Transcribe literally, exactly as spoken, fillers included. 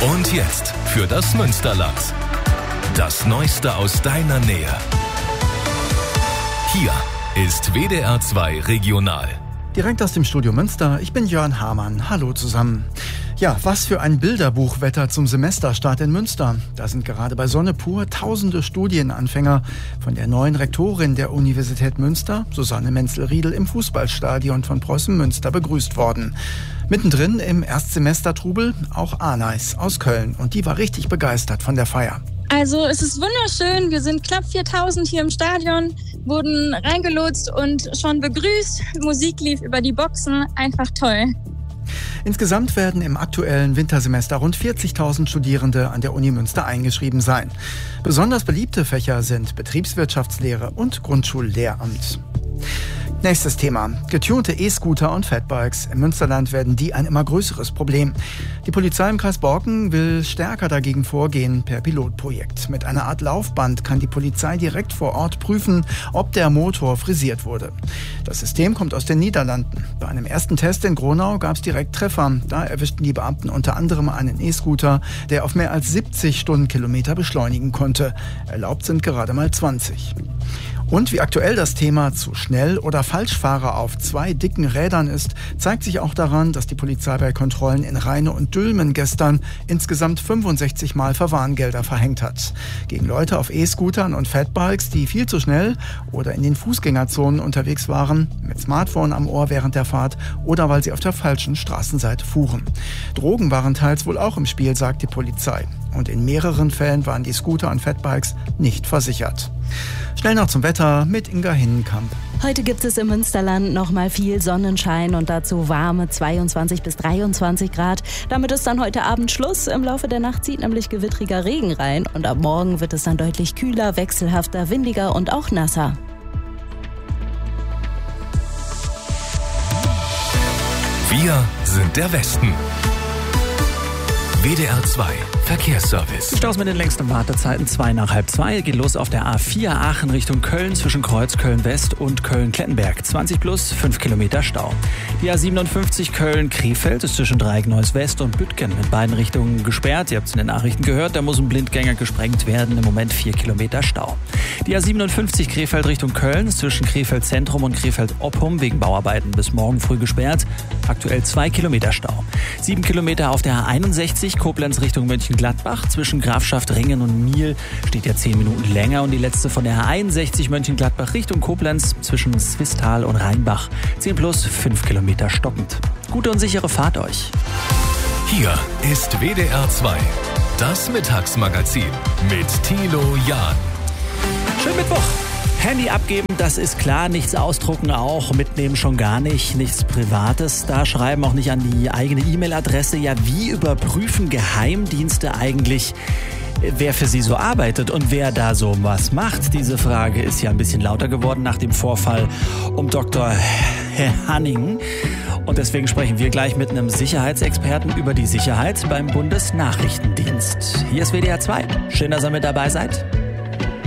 Und jetzt für das Münsterland. Das Neueste aus deiner Nähe. Hier ist W D R zwei Regional. Direkt aus dem Studio Münster, ich bin Jörn Hamann. Hallo zusammen. Ja, was für ein Bilderbuchwetter zum Semesterstart in Münster. Da sind gerade bei Sonne pur tausende Studienanfänger von der neuen Rektorin der Universität Münster, Susanne Menzel-Riedel, im Fußballstadion von Preußen Münster begrüßt worden. Mittendrin im Erstsemestertrubel auch Anais aus Köln, und die war richtig begeistert von der Feier. Also es ist wunderschön, wir sind knapp viertausend hier im Stadion, wurden reingelotst und schon begrüßt. Musik lief über die Boxen, einfach toll. Insgesamt werden im aktuellen Wintersemester rund vierzigtausend Studierende an der Uni Münster eingeschrieben sein. Besonders beliebte Fächer sind Betriebswirtschaftslehre und Grundschullehramt. Nächstes Thema. Getunte E-Scooter und Fatbikes. Im Münsterland werden die ein immer größeres Problem. Die Polizei im Kreis Borken will stärker dagegen vorgehen per Pilotprojekt. Mit einer Art Laufband kann die Polizei direkt vor Ort prüfen, ob der Motor frisiert wurde. Das System kommt aus den Niederlanden. Bei einem ersten Test in Gronau gab es direkt Treffer. Da erwischten die Beamten unter anderem einen E-Scooter, der auf mehr als siebzig Stundenkilometer beschleunigen konnte. Erlaubt sind gerade mal zwanzig. Und wie aktuell das Thema zu schnell oder Falschfahrer auf zwei dicken Rädern ist, zeigt sich auch daran, dass die Polizei bei Kontrollen in Rheine und Dülmen gestern insgesamt fünfundsechzig Mal Verwarngelder verhängt hat. Gegen Leute auf E-Scootern und Fatbikes, die viel zu schnell oder in den Fußgängerzonen unterwegs waren, mit Smartphone am Ohr während der Fahrt oder weil sie auf der falschen Straßenseite fuhren. Drogen waren teils wohl auch im Spiel, sagt die Polizei. Und in mehreren Fällen waren die Scooter und Fatbikes nicht versichert. Schnell noch zum Wetter mit Inga Hinnenkamp. Heute gibt es im Münsterland noch mal viel Sonnenschein und dazu warme zweiundzwanzig bis dreiundzwanzig Grad. Damit ist dann heute Abend Schluss. Im Laufe der Nacht zieht nämlich gewittriger Regen rein und ab morgen wird es dann deutlich kühler, wechselhafter, windiger und auch nasser. Wir sind der Westen. W D R zwei Verkehrsservice. Staus mit den längsten Wartezeiten, zwei nach halb zwei. Geht los auf der A vier Aachen Richtung Köln zwischen Kreuz Köln-West und Köln-Klettenberg. zwanzig plus, fünf Kilometer Stau. Die A siebenundfünfzig Köln-Krefeld ist zwischen Dreieck-Neuss-West und Büttgen in beiden Richtungen gesperrt. Ihr habt es in den Nachrichten gehört, da muss ein Blindgänger gesprengt werden. Im Moment vier Kilometer Stau. Die A siebenundfünfzig Krefeld Richtung Köln ist zwischen Krefeld Zentrum und Krefeld Oppum wegen Bauarbeiten bis morgen früh gesperrt. Aktuell zwei Kilometer Stau. sieben Kilometer auf der A einundsechzig Koblenz Richtung Mönchengladbach. Zwischen Grafschaft Ringen und Miel steht ja zehn Minuten länger. Und die letzte von der A einundsechzig Mönchengladbach Richtung Koblenz zwischen Swisttal und Rheinbach. zehn plus, fünf Kilometer stockend. Gute und sichere Fahrt euch. Hier ist W D R zwei, das Mittagsmagazin mit Thilo Jahn. Schönen Mittwoch. Handy abgeben, das ist klar, nichts ausdrucken auch, mitnehmen schon gar nicht, nichts Privates, da schreiben auch nicht an die eigene E-Mail-Adresse. Ja, wie überprüfen Geheimdienste eigentlich, wer für sie so arbeitet und wer da so was macht? Diese Frage ist ja ein bisschen lauter geworden nach dem Vorfall um Doktor Hanning. Und deswegen sprechen wir gleich mit einem Sicherheitsexperten über die Sicherheit beim Bundesnachrichtendienst. Hier ist W D R zwei. Schön, dass ihr mit dabei seid.